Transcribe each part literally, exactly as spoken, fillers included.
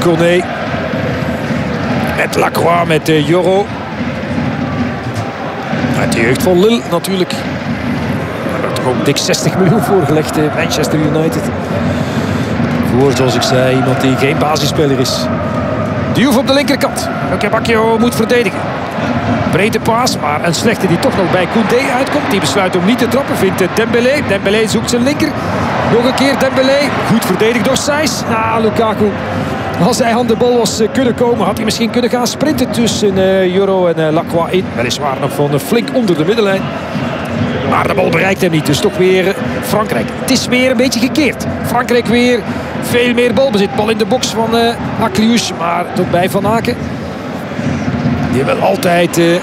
Cornet. Met Lacroix, met uh, Joro. Uit de jeugd van Lille natuurlijk. Daar werd toch ook dik zestig miljoen voor gelegd, uh, Manchester United. Voor, zoals ik zei, iemand die geen basisspeler is. Diouf op de linkerkant. Luque Bacchio moet verdedigen. Brede paas, maar een slechte die toch nog bij Koundé uitkomt. Die besluit om niet te trappen, vindt Dembélé. Dembélé zoekt zijn linker. Nog een keer Dembélé. Goed verdedigd door Saïs. Ah, Lukaku. Als hij aan de bal was kunnen komen, had hij misschien kunnen gaan sprinten tussen uh, Joro en uh, Lacroix in. Weliswaar nog van uh, flink onder de middenlijn. Maar de bal bereikt hem niet, dus toch weer Frankrijk. Het is weer een beetje gekeerd. Frankrijk weer veel meer balbezit. Bal in de box van uh, Akliouche, maar tot bij Van Aken. Die wel altijd uh,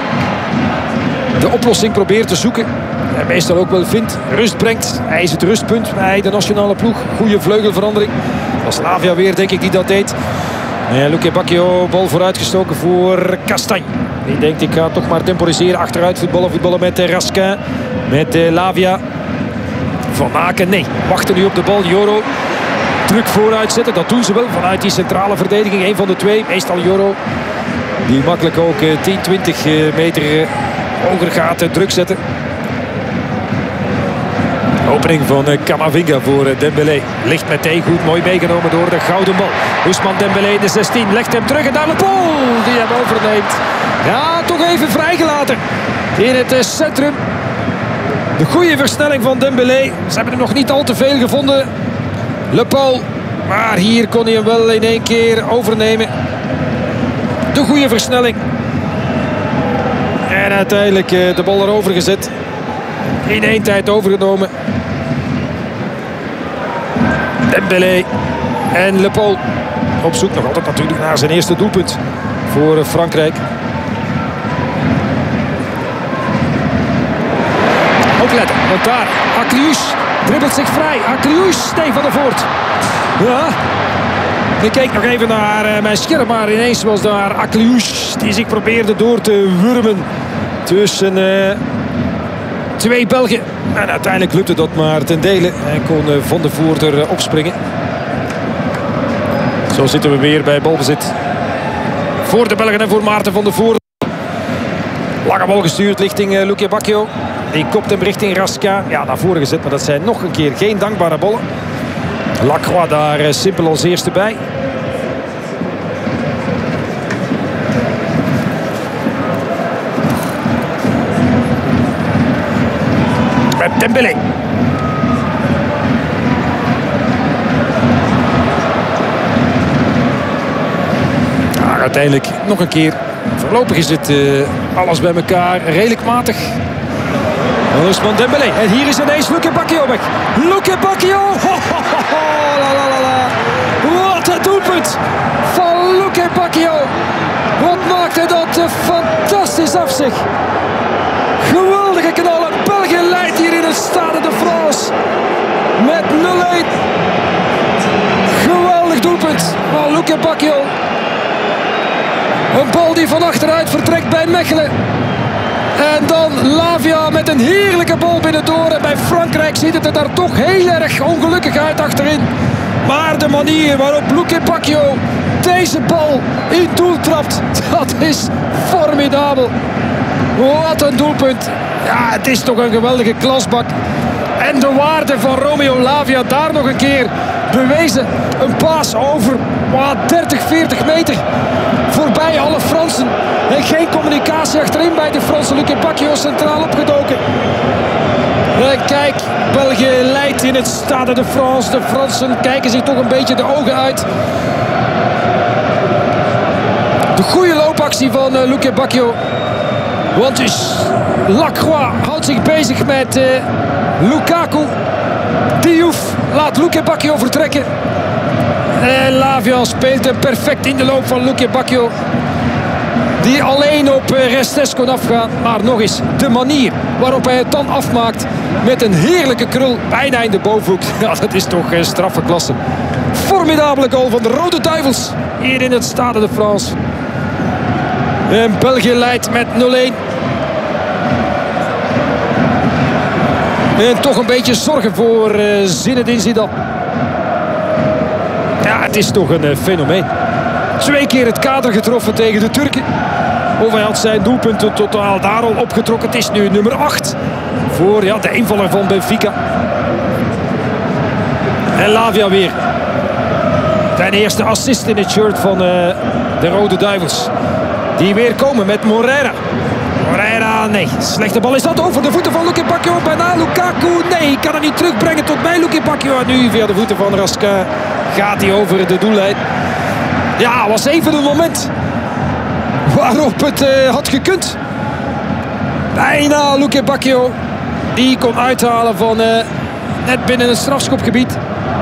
de oplossing probeert te zoeken. En meestal ook wel vindt. Rust brengt. Hij is het rustpunt bij de nationale ploeg. Goede vleugelverandering. Dat was Lavia weer, denk ik, die dat deed. En Luque Bacchio, bal vooruitgestoken voor Castagne. Die denkt, ik ga toch maar temporiseren. Achteruit voetballen, voetballen met Raskin. Met uh, Lavia. Van Aken, nee. Wachten nu op de bal. Joro. Druk vooruit zetten. Dat doen ze wel vanuit die centrale verdediging. Eén van de twee. Meestal Joro. Die makkelijk ook uh, tien, twintig meter uh, hoger gaat uh, druk zetten. Opening van uh, Camavinga voor uh, Dembélé. Ligt meteen goed, mooi meegenomen door de gouden bal. Ousmane Dembélé in de zestien, legt hem terug en daar de bal die hem overneemt. Ja, toch even vrijgelaten in het uh, centrum. De goede versnelling van Dembélé. Ze hebben hem nog niet al te veel gevonden. Le Paul. Maar hier kon hij hem wel in één keer overnemen. De goede versnelling. En uiteindelijk uh, de bal erover gezet. In één tijd overgenomen. Dembélé en Le Paul. Op zoek nog altijd natuurlijk naar zijn eerste doelpunt voor Frankrijk. Opletten, want daar Akliouche dribbelt zich vrij. Akliouche, nee, Van der Voort. Ja. Ik keek nog even naar uh, mijn scherm, maar ineens was daar Akliouche die zich probeerde door te wurmen tussen uh, twee Belgen. En uiteindelijk lukte dat maar ten dele. En kon uh, Van der Voort er uh, opspringen. Zo zitten we weer bij balbezit voor de Belgen en voor Maarten van der Voort. Lange bal gestuurd richting uh, Luque Bacchio. Die kopt hem richting Raskin. Ja, naar voren gezet, maar dat zijn nog een keer geen dankbare ballen. Lacroix daar uh, simpel als eerste bij. Met Dembélé. Ja, uiteindelijk nog een keer. Voorlopig is het uh, alles bij elkaar redelijk matig. Ousmane Dembélé. En hier is ineens Luque Bacchio weg. Luque Bacchio. Ho, ho, ho, ho. La, la, la, la. Wat een doelpunt van Luque Bacchio. Wat maakte dat fantastisch af zich. Geweldige knallen. België leidt hier in het Stade de France met nul-een. Geweldig doelpunt van Luque Bacchio. Een bal die van achteruit vertrekt bij Mechelen. En dan Lavia met een heerlijke bal binnendoor. En bij Frankrijk ziet het er daar toch heel erg ongelukkig uit achterin. Maar de manier waarop Luque Bacchio deze bal in doel trapt, dat is formidabel. Wat een doelpunt. Ja, het is toch een geweldige klasbak. En de waarde van Romeo Lavia daar nog een keer bewezen. Een paas over wow, dertig, veertig meter. Voorbij alle Fransen. En geen communicatie achterin bij de Fransen. Luque Bacchio centraal opgedoken. En kijk, België leidt in het Stade de France. De Fransen kijken zich toch een beetje de ogen uit. De goede loopactie van uh, Luque Bacchio. Want dus Lacroix houdt zich bezig met uh, Lukaku. Diouf laat Luque Bacchio vertrekken. En Lavia speelt hem perfect in de loop van Luque Bacchio. Die alleen op uh, Restes kon afgaan. Maar nog eens, de manier waarop hij het dan afmaakt. Met een heerlijke krul bijna in de bovenhoek. Ja, dat is toch uh, straffe klasse. Formidabele goal van de Rode Duivels. Hier in het Stade de France. En België leidt met nul-een. En toch een beetje zorgen voor uh, Zinedine Zidane. Ja, het is toch een uh, fenomeen. Twee keer het kader getroffen tegen de Turken. Of hij had zijn doelpunten totaal daar al opgetrokken. Het is nu nummer acht voor ja, de invaller van Benfica. En Lavia weer. Zijn eerste assist in het shirt van uh, de Rode Duivels. Die weer komen met Moreira. Moreira, nee. Slechte bal is dat over de voeten van Luke Bacchio. Bijna Lukaku, nee. Kan hem niet terugbrengen tot bij Luke Bacchio. En nu via de voeten van Raskin gaat hij over de doellijn. Ja, was even een moment waarop het uh, had gekund. Bijna Luke Bacchio. Die kon uithalen van uh, net binnen het strafschopgebied.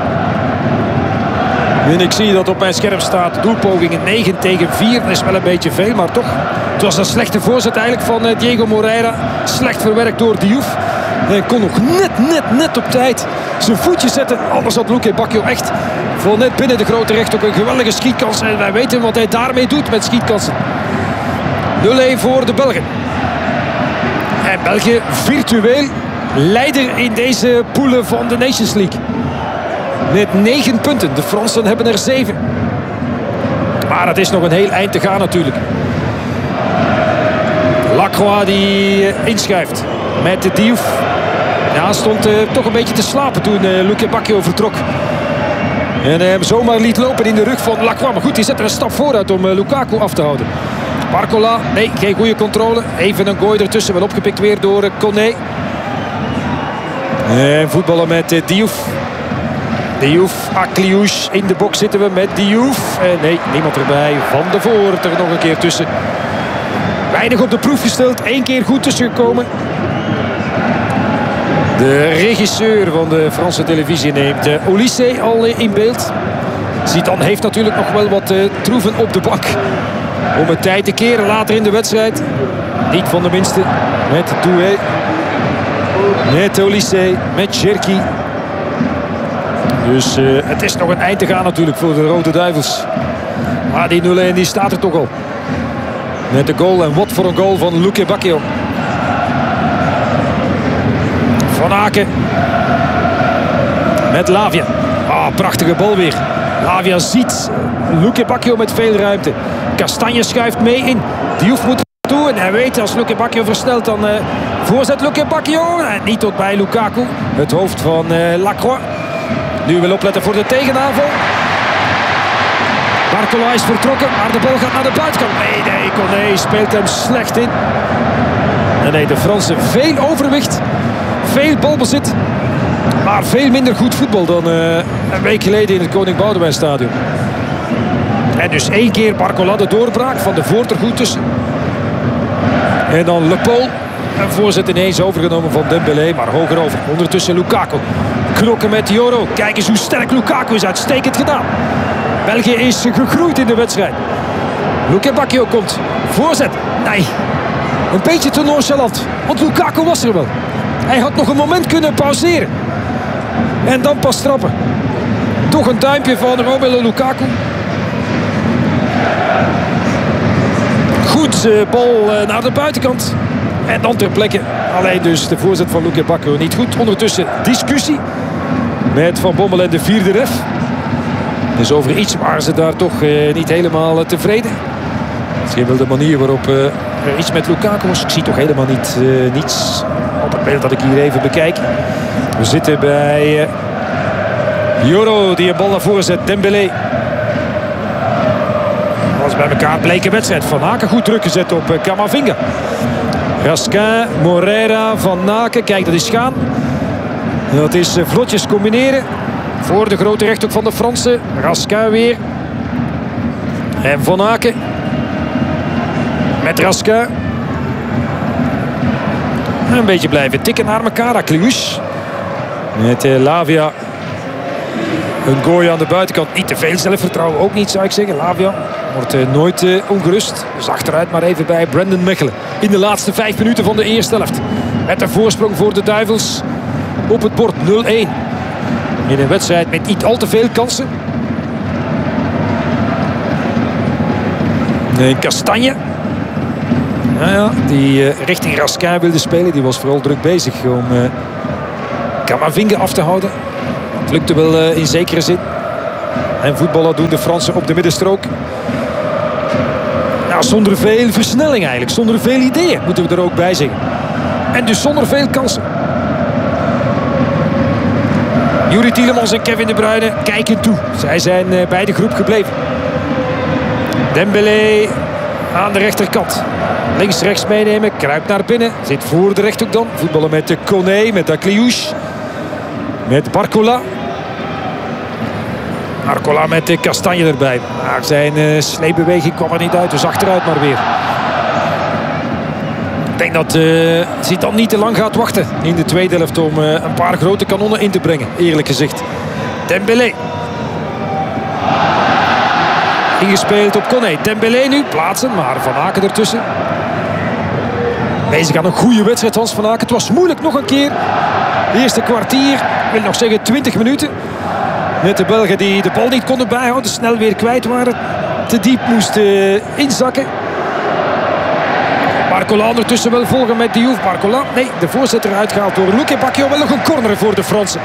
En ik zie dat op mijn scherm staat doelpogingen negen tegen vier. Dat is wel een beetje veel, maar toch. Het was een slechte voorzet eigenlijk van uh, Diego Moreira. Slecht verwerkt door Diouf. Hij kon nog net, net, net op tijd zijn voetje zetten. Anders had Luke Bacchio echt voor net binnen de grote recht ook een geweldige schietkans. En wij weten wat hij daarmee doet met schietkansen. nul-een voor de Belgen. En België virtueel leider in deze poelen van de Nations League. Met negen punten. De Fransen hebben er zeven. Maar het is nog een heel eind te gaan natuurlijk. Lacroix die inschuift met de Diouf. Ja, stond uh, toch een beetje te slapen toen uh, Luke Bacchio vertrok. En hem zomaar liet lopen in de rug van Lacroix. Maar goed, die zet er een stap vooruit om uh, Lukaku af te houden. Barcola, nee, geen goede controle. Even een gooi ertussen, wel opgepikt weer door uh, Koné. En voetballen met uh, Diouf. Diouf, Akliouche, in de box zitten we met Diouf. En nee, niemand erbij. Van de Voort er nog een keer tussen. Weinig op de proef gesteld, één keer goed tussen gekomen. De regisseur van de Franse televisie neemt uh, Olysée al uh, in beeld. Zidane heeft natuurlijk nog wel wat uh, troeven op de bank. Om het tijd te keren later in de wedstrijd. Niet van de minste. Met Doué. Met Olysée. Met Cherki. Dus uh, het is nog een eind te gaan natuurlijk voor de Rode Duivels. Maar die nul-een die staat er toch al. Met de goal. En wat voor een goal van Luke Bacchio. Van Aken. Met Lavia. Ah, prachtige bal weer. Lavia ziet Luke Bacchio met veel ruimte. Castagne schuift mee in. Diouf moet er toe. En hij weet als Luke Bacchio versnelt dan uh, voorzet Luke Bacchio. En niet tot bij Lukaku. Het hoofd van uh, Lacroix. Nu wil opletten voor de tegenaanval. Barcola is vertrokken, maar de bal gaat naar de buitenkant. Nee, nee, Koné speelt hem slecht in. En nee, de Fransen veel overwicht. Veel balbezit. Maar veel minder goed voetbal dan uh, een week geleden in het Koning Boudewijn Stadion. En dus één keer Barcola de doorbraak. Van de Voort er goed tussen. En dan Le Paul. Een voorzet ineens overgenomen van Dembélé, maar hoger over. Ondertussen Lukaku. Knokken met Yoro. Kijk eens hoe sterk Lukaku is. Uitstekend gedaan. België is gegroeid in de wedstrijd. Luke Bacchio komt. Voorzet. Nee. Een beetje te nonchalant. Want Lukaku was er wel. Hij had nog een moment kunnen pauzeren. En dan pas trappen. Toch een duimpje van Romelu Lukaku. Goed, uh, bal uh, naar de buitenkant. En dan ter plekke. Alleen dus de voorzet van Luke Bacchio niet goed. Ondertussen discussie met Van Bommel en de vierde ref. Dus over iets waren ze daar toch uh, niet helemaal uh, tevreden. Misschien wel de manier waarop uh, er iets met Lukaku was. Ik zie toch helemaal niet, uh, niets op het beeld dat ik hier even bekijk. We zitten bij uh, Yoro die een bal naar voren zet. Dembélé. Was bij elkaar bleke wedstrijd. Van Aken goed druk gezet op uh, Camavinga. Raskin, Moreira, Van Aken. Kijk, dat is gaan. Dat is uh, vlotjes combineren. Voor de grote rechthoek van de Fransen. Raskin weer. En Van Aken. Met Raskin. Een beetje blijven tikken naar elkaar. Akliouche. Met uh, Lavia. Een gooi aan de buitenkant. Niet te veel zelfvertrouwen. Ook niet, zou ik zeggen. Lavia wordt uh, nooit uh, ongerust. Dus achteruit maar even bij Brandon Mechelen. In de laatste vijf minuten van de eerste helft. Met de voorsprong voor de Duivels. Op het bord nul-een. In een wedstrijd met niet al te veel kansen. En Castagne. Nou ja, die uh, richting Raskin wilde spelen. Die was vooral druk bezig om uh, Camavinga af te houden. Het lukte wel uh, in zekere zin. En voetballen doen de Fransen op de middenstrook. Ja, zonder veel versnelling eigenlijk. Zonder veel ideeën, moeten we er ook bij zeggen. En dus zonder veel kansen. Youri Tielemans en Kevin De Bruyne kijken toe. Zij zijn bij de groep gebleven. Dembélé aan de rechterkant. Links, rechts meenemen. Kruipt naar binnen. Zit voor de rechthoek dan. Voetballen met de Koné, met Akliouche. Met Barcola. Barcola met de Kastanje erbij. Maar zijn uh, sleepbeweging kwam er niet uit. Dus achteruit maar weer. Ik denk dat uh, Zidane niet te lang gaat wachten in de tweede helft om uh, een paar grote kanonnen in te brengen. Eerlijk gezegd. Dembélé. Ingespeeld op Koné. Dembélé nu plaatsen, maar Van Aken ertussen. Bezig aan een goede wedstrijd, Hans Van Aken. Het was moeilijk nog een keer. De eerste kwartier, ik wil nog zeggen twintig minuten. Met de Belgen die de bal niet konden bijhouden. Snel weer kwijt waren. Te diep moesten inzakken. Barcola ondertussen wel volgen met Diouf. Barcola, nee, de voorzet eruit gehaald door Luque Bacchio. Wel nog een corner voor de Fransen.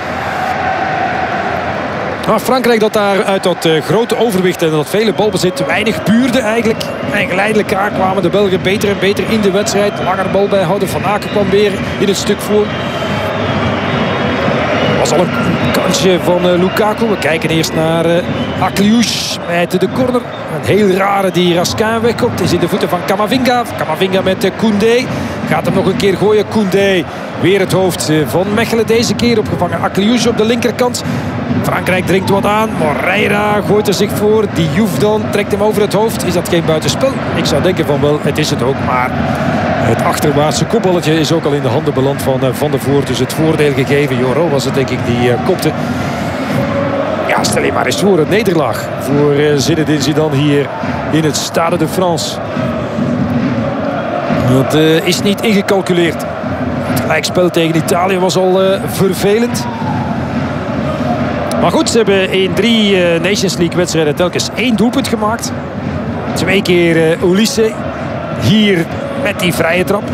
Maar Frankrijk dat daar uit dat uh, grote overwicht en dat vele balbezit weinig puurde eigenlijk. En geleidelijk aan kwamen de Belgen beter en beter in de wedstrijd. Langer bal bijhouden. Van Aken kwam weer in het stuk voor. Was al een kansje van uh, Lukaku. We kijken eerst naar uh, Akliouche met de corner. Een heel rare die Raskin wegkomt. Is in de voeten van Camavinga. Camavinga met uh, Koundé. Gaat hem nog een keer gooien. Koundé weer het hoofd uh, van Mechelen. Deze keer opgevangen Akliouche op de linkerkant. Frankrijk dringt wat aan. Moreira gooit er zich voor. Diouf dan trekt hem over het hoofd. Is dat geen buitenspel? Ik zou denken van wel. Het is het ook. Maar het achterwaartse kopballetje is ook al in de handen beland van uh, Van der Voort. Dus het voordeel gegeven. Joro was het denk ik die uh, kopte. Ja, stel je maar eens voor. Een nederlaag voor uh, Zinedine Zidane hier in het Stade de France. Dat uh, is niet ingecalculeerd. Het gelijkspel tegen Italië was al uh, vervelend. Maar goed, ze hebben in drie uh, Nations League wedstrijden telkens één doelpunt gemaakt. Twee keer uh, Olise. Hier met die vrije trap.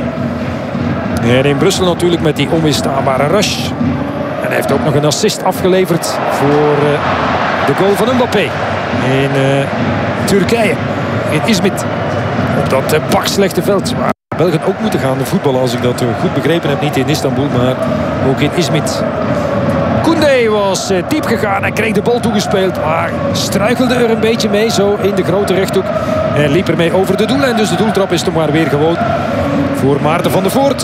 En in Brussel natuurlijk met die onweerstaanbare rush. En hij heeft ook nog een assist afgeleverd voor uh, de goal van Mbappé. In uh, Turkije. In Izmit. Op dat uh, bakslechte veld. Waar Belgen ook moeten gaan voetballen als ik dat uh, goed begrepen heb. Niet in Istanbul, maar ook in Izmit. Koundé was uh, diep gegaan en kreeg de bal toegespeeld. Maar struikelde er een beetje mee zo in de grote rechthoek. En liep ermee over de doellijn. Dus de doeltrap is toch maar weer gewoon voor Maarten van der Voort.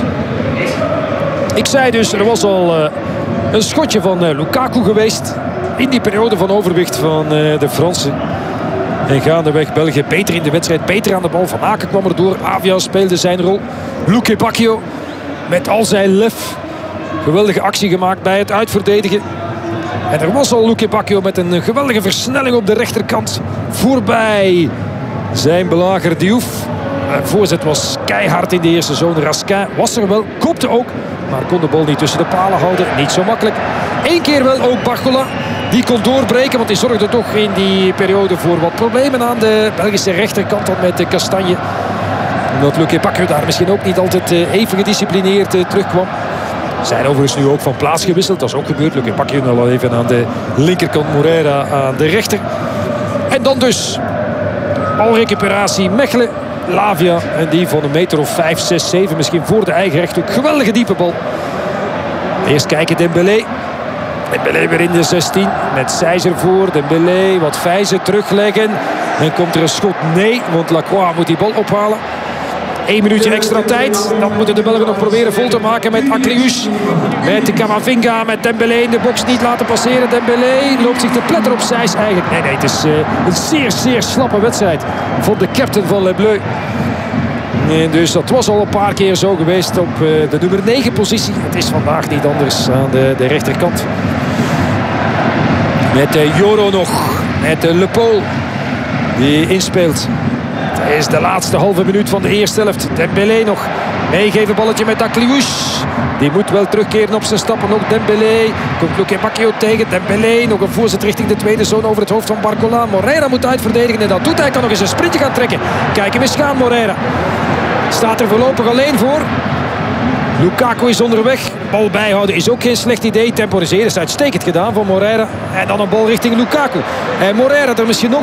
Ik zei dus, er was al uh, een schotje van uh, Lukaku geweest. In die periode van overwicht van uh, de Fransen. En gaandeweg België beter in de wedstrijd. Beter aan de bal. Van Aken kwam erdoor. Avia speelde zijn rol. Luque Bacchio met al zijn lef. Geweldige actie gemaakt bij het uitverdedigen. En er was al Luque Bacchio met een geweldige versnelling op de rechterkant. Voorbij zijn belager Diouf. De voorzet was keihard in de eerste zone. Raskin was er wel, kopte ook. Maar kon de bal niet tussen de palen houden. Niet zo makkelijk. Eén keer wel ook Barcola. Die kon doorbreken, want die zorgde toch in die periode voor wat problemen aan de Belgische rechterkant. Dan met de Kastanje. Omdat Luque Bacchio daar misschien ook niet altijd even gedisciplineerd terugkwam. Zijn overigens nu ook van plaats gewisseld. Dat is ook gebeurd. Luque Bacchio al even aan de linkerkant. Moreira aan de rechter. En dan dus balrecuperatie Mechelen. Lavia. En die van een meter of vijf, zes, zeven. Misschien voor de eigen rechthoek. Geweldige diepe bal. Eerst kijken Dembélé. Dembélé weer in de zestien. Met Seizer voor. Dembélé wat vijzen terugleggen. En komt er een schot? Nee. Want Lacroix moet die bal ophalen. Eén minuutje extra tijd. Dan moeten de Belgen nog proberen vol te maken met Akliouche. Met de Camavinga. Met Dembélé in de box niet laten passeren. Dembélé loopt zich te pletter op Sijs eigenlijk. Nee, nee, het is uh, een zeer, zeer slappe wedstrijd van de captain van Le Bleu. En dus dat was al een paar keer zo geweest op uh, de nummer negen positie. Het is vandaag niet anders aan de, de rechterkant. Met uh, Joro nog. Met uh, Le Paul. Die inspeelt. Het is de laatste halve minuut van de eerste helft. Dembélé nog. Meegeven balletje met Akliouche. Die moet wel terugkeren op zijn stappen. Ook Dembélé. Komt Luque Bacchio tegen. Dembélé. Nog een voorzet richting de tweede zone over het hoofd van Barcola. Moreira moet uitverdedigen. En dat doet hij. Kan nog eens een sprintje gaan trekken. Kijk hem eens gaan, Moreira. Staat er voorlopig alleen voor. Lukaku is onderweg. Bal bijhouden is ook geen slecht idee. Temporiseren is uitstekend gedaan van Moreira. En dan een bal richting Lukaku. En Moreira er misschien nog